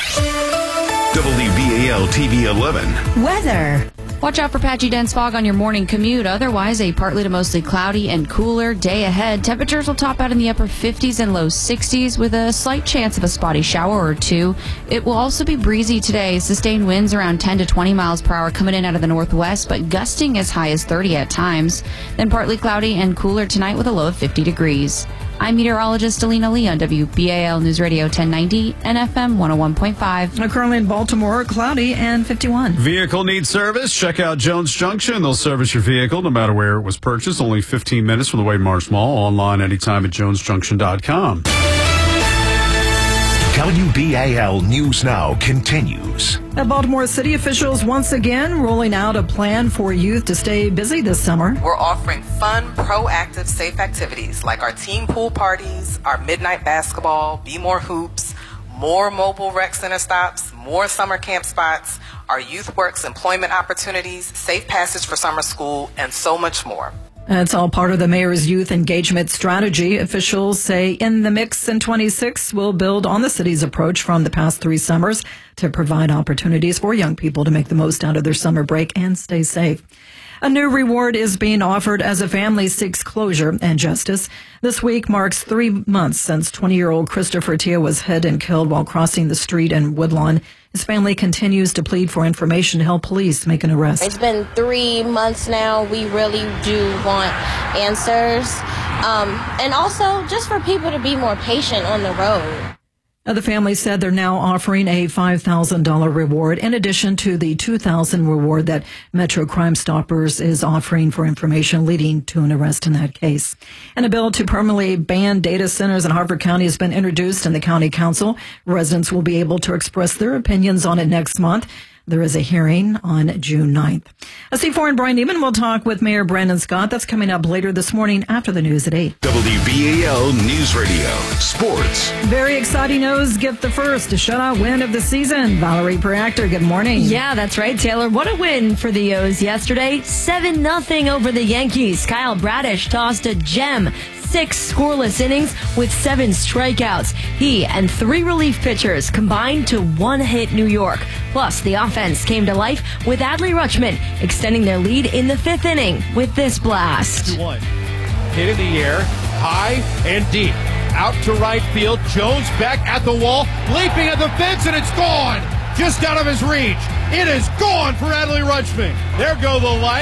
W B A L T V eleven. Weather. Watch out for patchy dense fog on your morning commute. Otherwise, a partly to mostly cloudy and cooler day ahead. Temperatures will top out in the upper fifties and low sixties with a slight chance of a spotty shower or two. It will also be breezy today. Sustained winds around ten to twenty miles per hour coming in out of the northwest, but gusting as high as thirty at times. Then partly cloudy and cooler tonight with a low of fifty degrees. I'm meteorologist Alina Lee on W B A L News Radio ten ninety and F M one oh one point five. Currently in Baltimore, cloudy and fifty-one. Vehicle needs service? Check out Jones Junction. They'll service your vehicle no matter where it was purchased. Only fifteen minutes from the Wade Marsh Mall. Online anytime at jones junction dot com. W B A L News Now continues. At Baltimore City, officials once again rolling out a plan for youth to stay busy this summer. We're offering fun, proactive, safe activities like our team pool parties, our midnight basketball, Be More Hoops, more mobile rec center stops, more summer camp spots, our Youth Works employment opportunities, safe passage for summer school, and so much more. It's all part of the mayor's youth engagement strategy. Officials say In the Mix in twenty-six will build on the city's approach from the past three summers to provide opportunities for young people to make the most out of their summer break and stay safe. A new reward is being offered as a family seeks closure and justice. This week marks three months since twenty-year-old Christopher Tia was hit and killed while crossing the street in Woodlawn. His family continues to plead for information to help police make an arrest. It's been three months now. We really do want answers. Um, and also just for people to be more patient on the road. The family said they're now offering a five thousand dollars reward in addition to the two thousand dollars reward that Metro Crime Stoppers is offering for information leading to an arrest in that case. And a bill to permanently ban data centers in Harford County has been introduced in the county council. Residents will be able to express their opinions on it next month. There is a hearing on June ninth. A C four and Brian Neiman will talk with Mayor Brandon Scott. That's coming up later this morning after the news at eight. W B A L News Radio Sports. Very exciting O's get the first shutout win of the season. Valerie Preactor, good morning. Yeah, that's right, Taylor. What a win for the O's yesterday. seven nothing over the Yankees. Kyle Bradish tossed a gem. Six scoreless innings with seven strikeouts. He and three relief pitchers combined to one hit New York. Plus, the offense came to life with Adley Rutschman extending their lead in the fifth inning with this blast. two one. Hit in the air, high and deep. Out to right field. Jones back at the wall, leaping at the fence, and it's gone. Just out of his reach. It is gone for Adley Rutschman. There go the lights.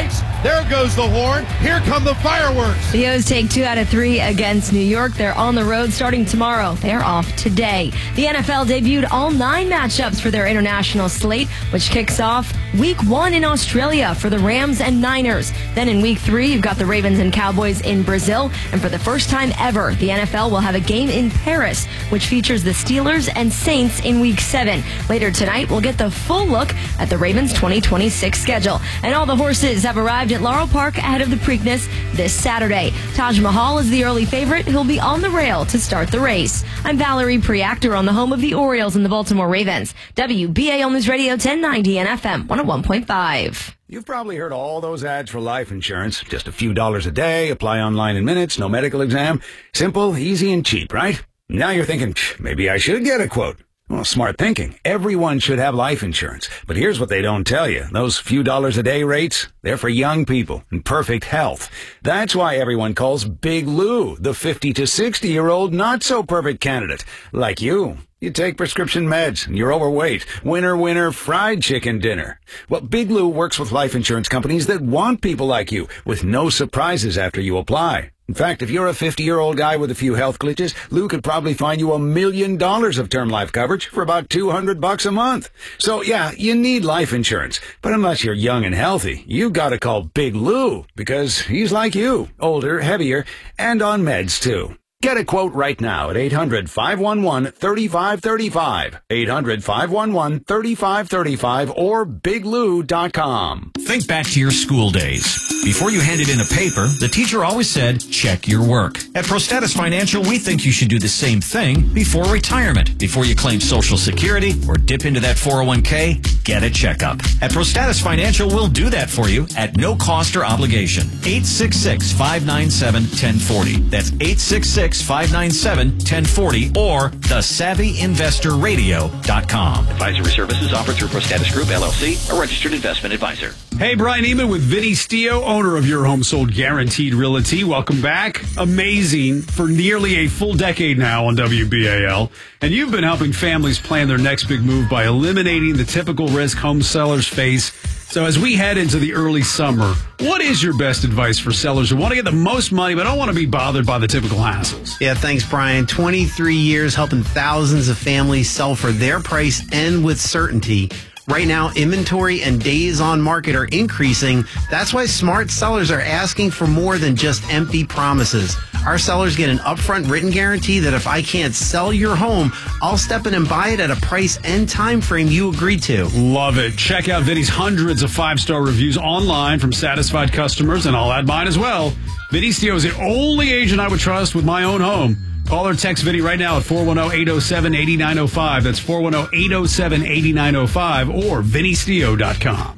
There goes the horn. Here come the fireworks. The O's take two out of three against New York. They're on the road starting tomorrow. They're off today. The N F L debuted all nine matchups for their international slate, which kicks off week one in Australia for the Rams and Niners. Then in week three, you've got the Ravens and Cowboys in Brazil. And for the first time ever, the N F L will have a game in Paris, which features the Steelers and Saints in week seven. Later tonight, we'll get the full look at the Ravens twenty twenty-six schedule. And all the horses have arrived at Laurel Park ahead of the Preakness this Saturday. Taj Mahal is the early favorite who'll be on the rail to start the race. I'm Valerie Preactor on the home of the Orioles and the Baltimore Ravens. W B A L News Radio ten ninety and F M one oh one point five. You've probably heard all those ads for life insurance. Just a few dollars a day, apply online in minutes, no medical exam. Simple, easy, and cheap, right? Now you're thinking, maybe I should get a quote. Well, smart thinking. Everyone should have life insurance. But here's what they don't tell you. Those few dollars a day rates, they're for young people in perfect health. That's why everyone calls Big Lou the fifty to sixty year old not so perfect candidate. Like you. You take prescription meds and you're overweight. Winner, winner, fried chicken dinner. Well, Big Lou works with life insurance companies that want people like you with no surprises after you apply. In fact, if you're a fifty-year-old guy with a few health glitches, Lou could probably find you a million dollars of term life coverage for about two hundred bucks a month. So yeah, you need life insurance. But unless you're young and healthy, you gotta call Big Lou because he's like you, older, heavier, and on meds too. Get a quote right now at eight hundred, five one one, three five three five, eight hundred, five one one, three five three five, or big lou dot com. Think back to your school days. Before you handed in a paper, the teacher always said, check your work. At ProStatus Financial, we think you should do the same thing before retirement. Before you claim Social Security or dip into that four oh one k, get a checkup. At ProStatus Financial, we'll do that for you at no cost or obligation. eight six six, five nine seven, one zero four zero. That's eight six six, five nine seven, one zero four zero or the savvy investor radio dot com. Advisory services offered through ProStatus Group, L L C, a registered investment advisor. Hey, Brian Eman with Vinny Stio, owner of Your Home Sold Guaranteed Realty. Welcome back. Amazing for nearly a full decade now on W B A L. And you've been helping families plan their next big move by eliminating the typical risk home sellers face. So as we head into the early summer, what is your best advice for sellers who want to get the most money but don't want to be bothered by the typical hassles? Yeah, thanks, Brian. twenty-three years helping thousands of families sell for their price and with certainty. Right now, inventory and days on market are increasing. That's why smart sellers are asking for more than just empty promises. Our sellers get an upfront written guarantee that if I can't sell your home, I'll step in and buy it at a price and time frame you agreed to. Love it. Check out Vinny's hundreds of five-star reviews online from satisfied customers, and I'll add mine as well. Vinny Stio is the only agent I would trust with my own home. Call or text Vinny right now at four one zero, eight zero seven, eight nine zero five. That's four one zero, eight zero seven, eight nine zero five or vinny stio dot com.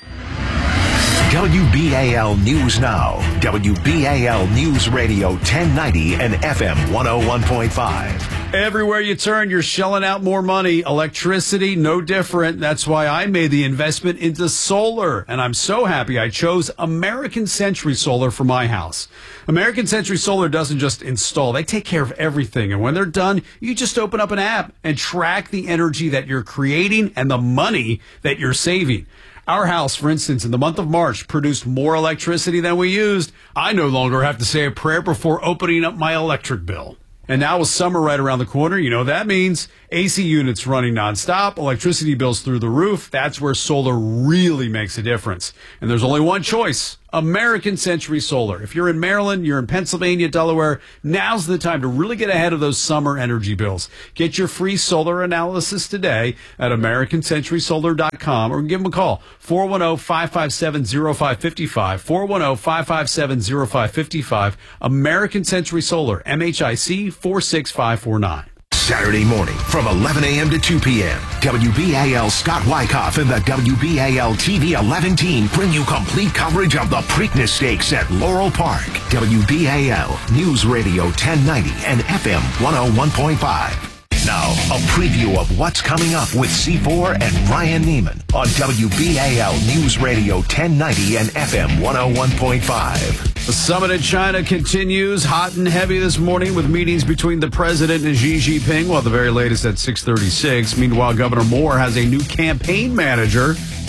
W B A L News Now. W B A L News Radio ten ninety and F M one oh one point five. Everywhere you turn, you're shelling out more money. Electricity, no different. That's why I made the investment into solar. And I'm so happy I chose American Century Solar for my house. American Century Solar doesn't just install. They take care of everything. And when they're done, you just open up an app and track the energy that you're creating and the money that you're saving. Our house, for instance, in the month of March, produced more electricity than we used. I no longer have to say a prayer before opening up my electric bill. And now with summer right around the corner, you know what that means. A C units running nonstop, electricity bills through the roof. That's where solar really makes a difference. And there's only one choice. American Century Solar. If you're in Maryland, you're in Pennsylvania, Delaware, now's the time to really get ahead of those summer energy bills. Get your free solar analysis today at american century solar dot com or give them a call, four one zero, five five seven, zero five five five, four one zero, five five seven, zero five five five, American Century Solar, M H I C four six five four nine. Saturday morning from eleven a.m. to two p.m. W B A L Scott Wyckoff and the W B A L T V eleven team bring you complete coverage of the Preakness Stakes at Laurel Park. W B A L News Radio ten ninety and F M one oh one point five. Now, a preview of what's coming up with C four and Ryan Neiman on W B A L News Radio ten ninety and F M one oh one point five. The summit in China continues hot and heavy this morning with meetings between the president and Xi Jinping, while the very latest at six thirty-six. Meanwhile, Governor Moore has a new campaign manager.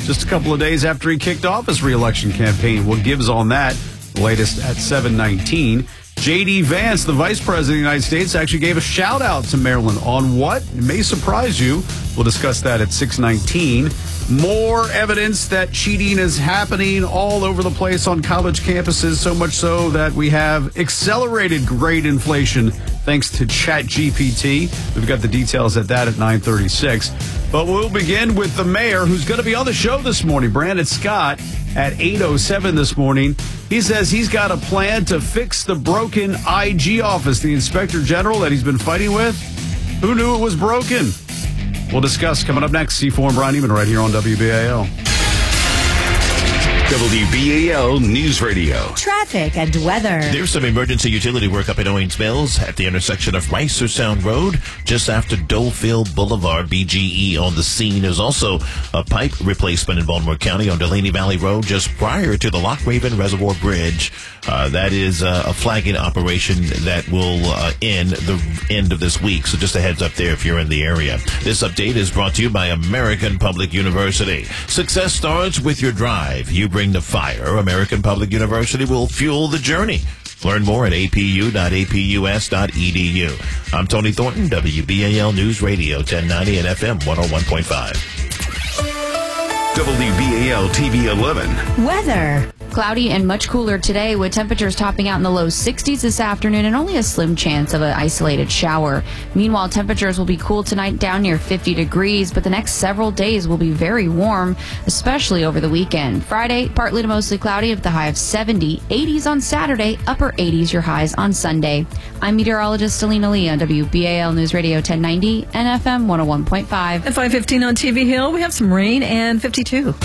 just a couple of days after he kicked off his re-election campaign. What gives on that? Latest at seven nineteen. J D. Vance, the Vice President of the United States, actually gave a shout-out to Maryland on what? It may surprise you. We'll discuss that at six nineteen. More evidence that cheating is happening all over the place on college campuses, so much so that we have accelerated grade inflation thanks to ChatGPT. We've got the details at that at nine thirty-six. But we'll begin with the mayor, who's going to be on the show this morning, Brandon Scott, at eight oh seven this morning. He says he's got a plan to fix the broken I G office, the inspector general that he's been fighting with. Who knew it was broken? We'll discuss coming up next. C four and Brian Eman right here on W B A L. W B A L News Radio. Traffic and weather. There's some emergency utility work up in Owings Mills at the intersection of Ricer Sound Road, just after Dolefield Boulevard. B G E on the scene. There's also a pipe replacement in Baltimore County on Delaney Valley Road, just prior to the Lock Raven Reservoir Bridge. Uh, that is uh, a flagging operation that will uh, end the end of this week. So just a heads up there if you're in the area. This update is brought to you by American Public University. Success starts with your drive. You bring the fire. American Public University will fuel the journey. Learn more at a p u dot a p u s dot e d u. I'm Tony Thornton, W B A L News Radio, ten ninety and F M one oh one point five. W B A L T V eleven. Weather. Cloudy and much cooler today, with temperatures topping out in the low sixties this afternoon and only a slim chance of an isolated shower. Meanwhile, temperatures will be cool tonight, down near fifty degrees, but the next several days will be very warm, especially over the weekend. Friday, partly to mostly cloudy with the high of seventy. eighties on Saturday, upper eighties your highs on Sunday. I'm meteorologist Selena Lee on W B A L News Radio ten ninety and F M one oh one point five. At five fifteen on T V Hill, we have some rain and fifty-two.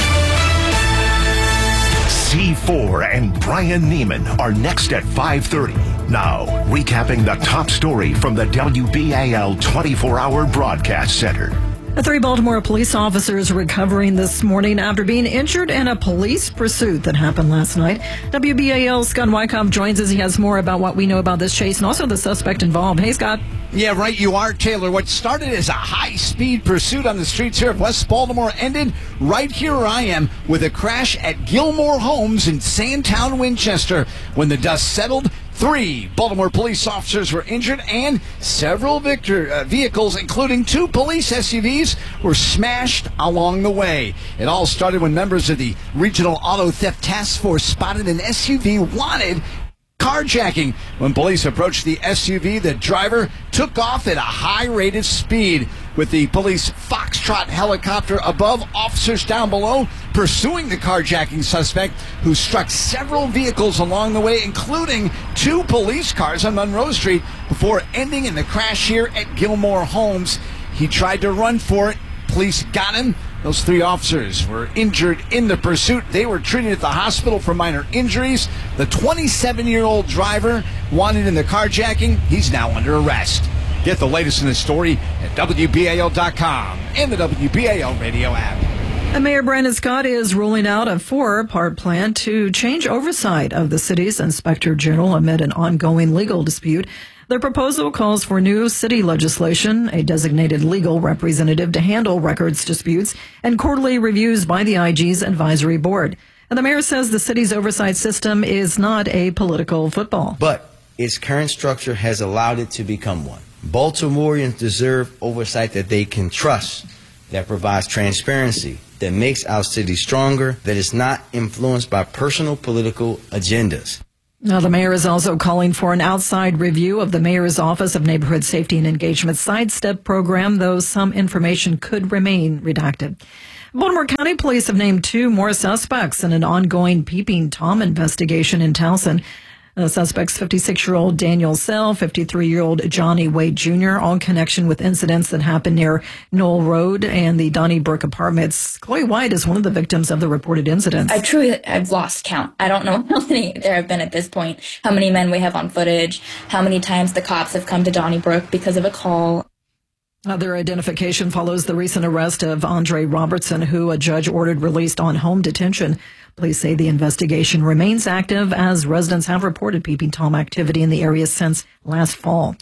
C four and Brian Neiman are next at five thirty. Now, recapping the top story from the W B A L twenty-four hour Broadcast Center. Three Baltimore police officers recovering this morning after being injured in a police pursuit that happened last night. W B A L's Scott Wyckoff joins us. He has more about what we know about this chase and also the suspect involved. Hey, Scott. Yeah, right, you are, Taylor. What started as a high-speed pursuit on the streets here of West Baltimore ended right here where I am with a crash at Gilmore Homes in Sandtown, Winchester. When the dust settled, three Baltimore police officers were injured and several victor, uh, vehicles, including two police S U Vs, were smashed along the way. It all started when members of the Regional Auto Theft Task Force spotted an S U V wanted carjacking. When police approached the S U V, the driver took off at a high rate of speed, with the police Foxtrot helicopter above, officers down below pursuing the carjacking suspect, who struck several vehicles along the way, including two police cars on Monroe Street, before ending in the crash here at Gilmore Homes. He tried to run for it. Police got him. Those three officers were injured in the pursuit. They were treated at the hospital for minor injuries. The twenty-seven-year-old driver wanted in the carjacking. He's now under arrest. Get the latest in this story at W B A L dot com and the W B A L radio app. And Mayor Brandon Scott is rolling out a four-part plan to change oversight of the city's inspector general amid an ongoing legal dispute. The proposal calls for new city legislation, a designated legal representative to handle records disputes, and quarterly reviews by the I G's advisory board. And the mayor says the city's oversight system is not a political football. But its current structure has allowed it to become one. Baltimoreans deserve oversight that they can trust, that provides transparency, that makes our city stronger, that is not influenced by personal political agendas. Now, the mayor is also calling for an outside review of the mayor's Office of Neighborhood Safety and Engagement Sidestep program, though some information could remain redacted. Baltimore County Police have named two more suspects in an ongoing Peeping Tom investigation in Towson. The suspects, fifty-six-year-old Daniel Sell, fifty-three-year-old Johnny Wade Junior, all in connection with incidents that happened near Knoll Road and the Donnybrook Apartments. Chloe White is one of the victims of the reported incidents. I truly, I've lost count. I don't know how many there have been at this point, how many men we have on footage, how many times the cops have come to Donnybrook because of a call. Other identification follows the recent arrest of Andre Robertson, who a judge ordered released on home detention. Police say the investigation remains active as residents have reported Peeping Tom activity in the area since last fall.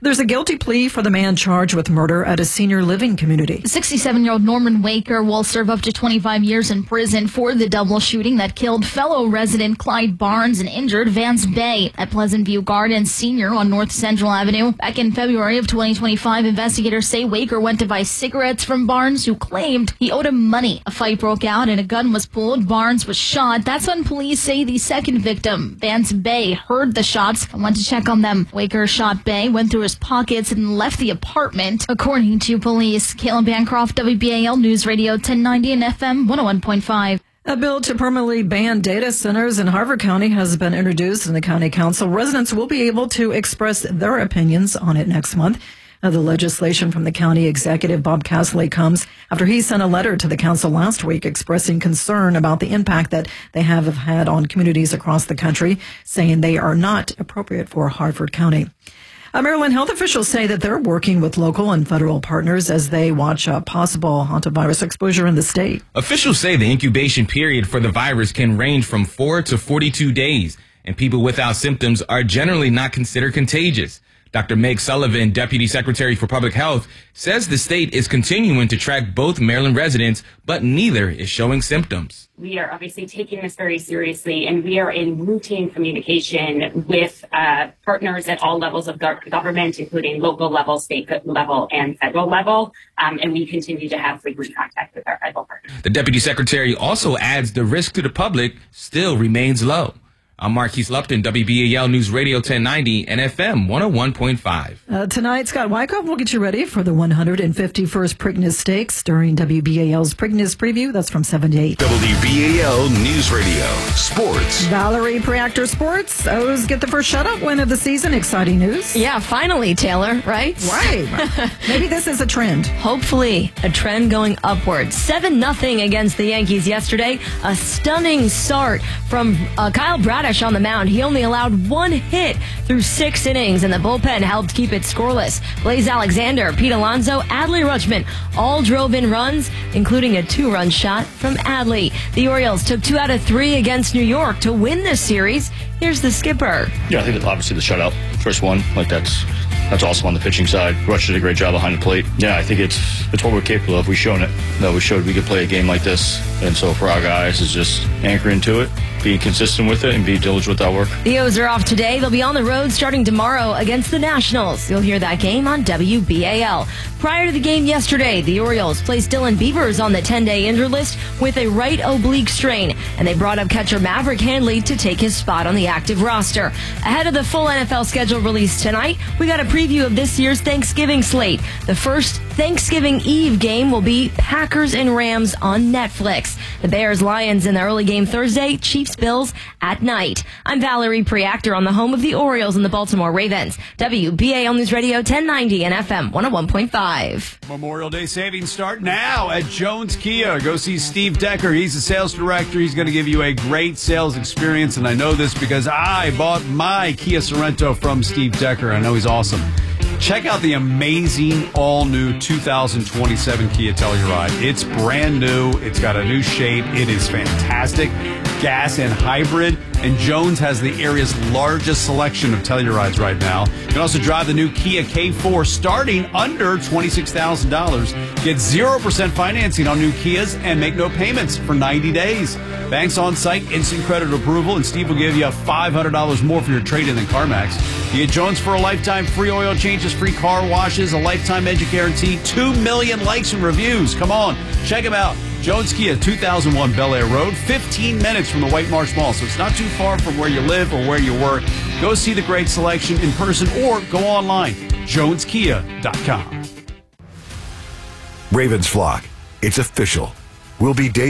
There's a guilty plea for the man charged with murder at a senior living community. sixty-seven-year-old Norman Waker will serve up to twenty-five years in prison for the double shooting that killed fellow resident Clyde Barnes and injured Vance Bay at Pleasant View Gardens Senior on North Central Avenue. Back in February of twenty twenty-five, investigators say Waker went to buy cigarettes from Barnes, who claimed he owed him money. A fight broke out and a gun was pulled. Barnes was shot. That's when police say the second victim, Vance Bay, heard the shots and went to check on them. Waker shot Bay, went through his pockets and left the apartment, according to police. Caitlin Bancroft, W B A L News Radio ten ninety and F M one oh one point five. A bill to permanently ban data centers in Harford County has been introduced in the county council. Residents will be able to express their opinions on it next month. Now, the legislation from the county executive, Bob Castley, comes after he sent a letter to the council last week expressing concern about the impact that they have had on communities across the country, saying they are not appropriate for Harford County. Uh, Maryland health officials say that they're working with local and federal partners as they watch a possible hantavirus exposure in the state. Officials say the incubation period for the virus can range from four to forty-two days, and people without symptoms are generally not considered contagious. Doctor Meg Sullivan, Deputy Secretary for Public Health, says the state is continuing to track both Maryland residents, but neither is showing symptoms. We are obviously taking this very seriously, and we are in routine communication with uh, partners at all levels of go- government, including local level, state level, and federal level, um, and we continue to have frequent contact with our federal partners. The Deputy Secretary also adds the risk to the public still remains low. I'm Marquise Lupton, W B A L News Radio ten ninety and F M one oh one point five. Uh, tonight, Scott Wyckoff will get you ready for the one hundred fifty-first Preakness Stakes during W B A L's Preakness Preview. That's from seven to eight. W B A L News Radio Sports. Valerie Preactor Sports. O's get the first shutout win of the season. Exciting news. Yeah, finally, Taylor, right? Right. Maybe this is a trend. Hopefully, a trend going upwards. seven nothing against the Yankees yesterday. A stunning start from uh, Kyle Bradish on the mound. He only allowed one hit through six innings, and the bullpen helped keep it scoreless. Blaze Alexander, Pete Alonso, Adley Rutschman all drove in runs, including a two-run shot from Adley. The Orioles took two out of three against New York to win this series. Here's the skipper. Yeah, I think that obviously the shutout, first one, like that's that's awesome on the pitching side. Rush did a great job behind the plate. Yeah, I think it's it's what we're capable of. We've shown it. That we showed we could play a game like this, and so for our guys, is just anchoring to it, being consistent with it, and be diligent with our work. The O's are off today. They'll be on the road starting tomorrow against the Nationals. You'll hear that game on W B A L. Prior to the game yesterday, the Orioles placed Dylan Beavers on the ten-day injured list with a right oblique strain, and they brought up catcher Maverick Handley to take his spot on the active roster. Ahead of the full N F L schedule released tonight, we got a preview of this year's Thanksgiving slate. The first Thanksgiving Eve game will be Packers and Rams on Netflix. The Bears-Lions in the early game Thursday, Chiefs-Bills at night. I'm Valerie Preactor on the home of the Orioles and the Baltimore Ravens. W B A L News Radio ten ninety and F M one oh one point five. Memorial Day savings start now at Jones Kia. Go see Steve Decker. He's the sales director. He's going to give you a great sales experience, and I know this because I bought my Kia Sorento from Steve Decker. I know he's awesome. Check out the amazing all-new two thousand twenty-seven Kia Telluride. It's brand new. It's got a new shape. It is fantastic. Gas and hybrid. And Jones has the area's largest selection of Tellurides right now. You can also drive the new Kia K four starting under twenty-six thousand dollars. Get zero percent financing on new Kias and make no payments for ninety days. Banks on site, instant credit approval, and Steve will give you five hundred dollars more for your trade-in than CarMax. You get Jones for a lifetime, free oil changes, free car washes, a lifetime edge guarantee, two million likes and reviews. Come on, check him out. Jones Kia, two thousand one Bel Air Road, fifteen minutes from the White Marsh Mall, so it's not too far from where you live or where you work. Go see the great selection in person or go online, jones kia dot com. Ravens flock, it's official. We'll be